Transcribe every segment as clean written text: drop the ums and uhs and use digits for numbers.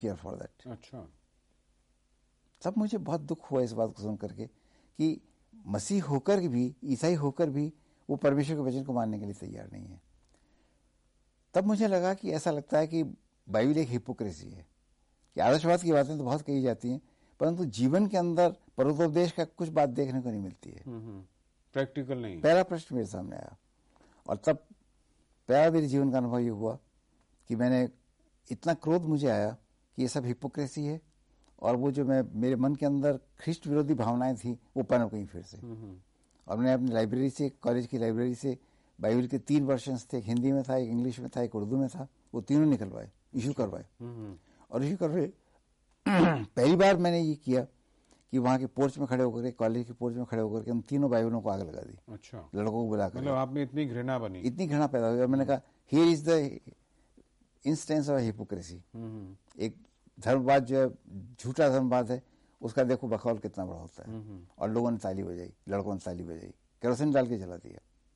Care for that. अच्छा। तब मुझे बहुत दुख हुआ इस बात को सुन करके कि मसीह होकर भी, ईसाई होकर भी वो परमेश्वर के वचन को मानने के लिए तैयार नहीं है। तब मुझे लगा कि ऐसा लगता है कि बाइबल एक हिपोक्रेसी है कि आदर्शवाद की बातें तो बहुत कही जाती हैं, परंतु जीवन के अंदर परोपदेश का कुछ बात देखने को नहीं मिलती है, प्रैक्टिकल नहीं। पहला प्रश्न मेरे सामने आया। और तब पहला मेरे जीवन का अनुभव ये हुआ कि मैंने इतना क्रोध मुझे आया कि ये सब हिपोक्रेसी है, और वो जो मेरे मन के अंदर ख्रिस्ट विरोधी भावनाएं थी वो पनप गई फिर से। और मैंने अपनी लाइब्रेरी से, कॉलेज की लाइब्रेरी से बाइबल के 3 वर्जन्स थे, एक हिंदी में था, एक इंग्लिश में था, एक उर्दू में था, वो तीनों निकलवाए, इशू करवाए। और इशू करवाए पहली बार मैंने ये किया कि वहां के पोर्च में खड़े होकर के, कॉलेज के पोर्च में खड़े होकर के उन तीनों बाइबलों को आग लगा दी। अच्छा। लड़कों को बुलाकर, मतलब आप में इतनी घृणा बनी, इतनी घृणा पैदा हुई। और मैंने कहा here is the instance of hypocrisy. एक धर्मवाद जो है, झूठा धर्मवाद है, उसका देखो बखौल कितना बड़ा होता है। और लोगों ने ताली बजाई, लड़कों ने ताली बजाई, केरोसिन डाल के जला दिया।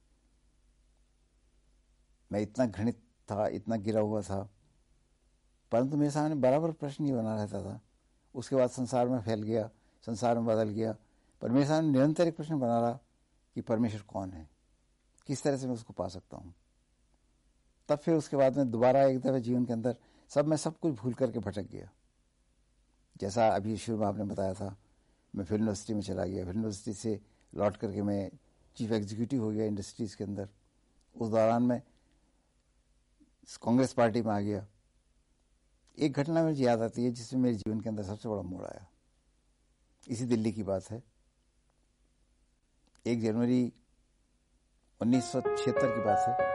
मैं इतना घृणित था, इतना गिरा हुआ था, परंतु मेरे सामने बराबर प्रश्न ही बना रहता था। उसके बाद संसार में फैल गया, संसार में बदल गया, पर मेरे सामने निरंतर एक प्रश्न बना रहा कि परमेश्वर कौन है, किस तरह से मैं उसको पा सकता हूं। तब फिर उसके बाद में दोबारा एक दफे जीवन के अंदर मैं सब कुछ भूल करके भटक गया। जैसा अभी शुरू में आपने बताया था, मैं फिल्म यूनिवर्सिटी में चला गया, फिल्म यूनिवर्सिटी से लौट करके मैं चीफ एग्जीक्यूटिव हो गया इंडस्ट्रीज के अंदर। उस दौरान में कांग्रेस पार्टी में आ गया। एक घटना मुझे याद आती है जिसमें मेरे जीवन के अंदर सबसे बड़ा मोड़ आया। इसी दिल्ली की बात है, 1 जनवरी 1976 की बात है।